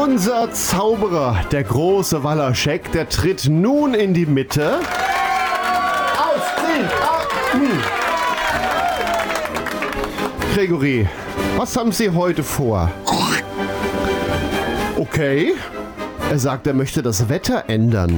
Unser Zauberer, der große Walaschek, der tritt nun in die Mitte. Ausziehen! Gregory, was haben Sie heute vor? Okay. Er sagt, er möchte das Wetter ändern.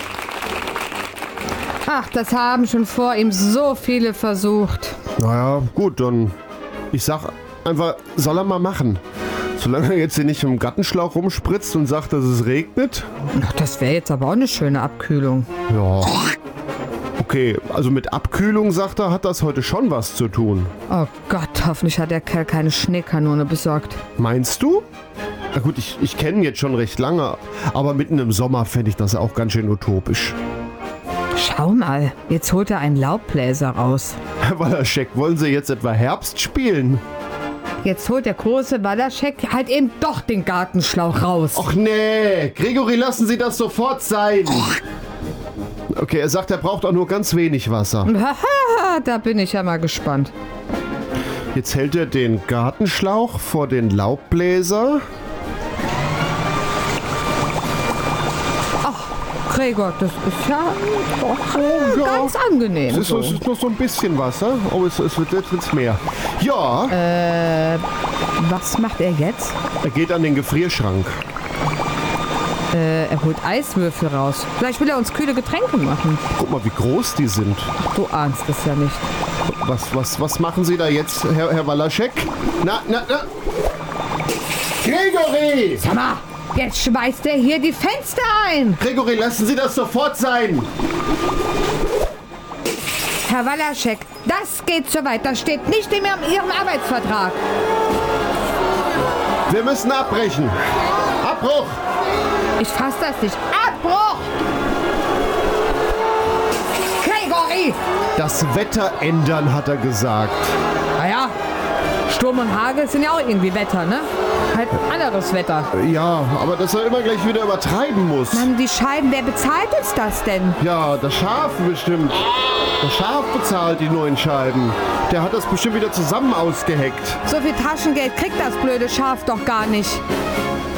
Ach, das haben schon vor ihm so viele versucht. Naja, gut, dann ich sag einfach, soll er mal machen. Solange er jetzt hier nicht im Gartenschlauch rumspritzt und sagt, dass es regnet. Ach, das wäre jetzt aber auch eine schöne Abkühlung. Ja. Okay, also mit Abkühlung, sagt er, hat das heute schon was zu tun. Oh Gott, hoffentlich hat der Kerl keine Schneekanone besorgt. Meinst du? Na gut, ich kenne ihn jetzt schon recht lange, aber mitten im Sommer fände ich das auch ganz schön utopisch. Schau mal, jetzt holt er einen Laubbläser raus. Herr Walaschek, wollen Sie jetzt etwa Herbst spielen? Jetzt holt der große Walaschek halt eben doch den Gartenschlauch raus. Och nee, Gregory, lassen Sie das sofort sein. Okay, er sagt, er braucht auch nur ganz wenig Wasser. Haha, da bin ich ja mal gespannt. Jetzt hält er den Gartenschlauch vor den Laubbläser. Gregor, das ist ja doch ganz angenehm. Es ist noch so ein bisschen Wasser, aber es wird jetzt mehr. Ja. Was macht er jetzt? Er geht an den Gefrierschrank. Er holt Eiswürfel raus. Vielleicht will er uns kühle Getränke machen. Guck mal, wie groß die sind. Du ahnst es ja nicht. Was machen Sie da jetzt, Herr Walaschek? Na. Gregory! Sag mal, jetzt schmeißt er hier die Fenster ein. Gregory, lassen Sie das sofort sein. Herr Walaschek, das geht so weit. Das steht nicht in Ihrem Arbeitsvertrag. Wir müssen abbrechen. Abbruch! Ich fass das nicht. Abbruch! Gregory! Das Wetter ändern, hat er gesagt. Naja, Sturm und Hagel sind ja auch irgendwie Wetter, ne? Halt anderes Wetter. Ja, aber dass er immer gleich wieder übertreiben muss. Mann, die Scheiben, wer bezahlt uns das denn? Ja, das Schaf bestimmt. Das Schaf bezahlt die neuen Scheiben. Der hat das bestimmt wieder zusammen ausgeheckt. So viel Taschengeld kriegt das blöde Schaf doch gar nicht.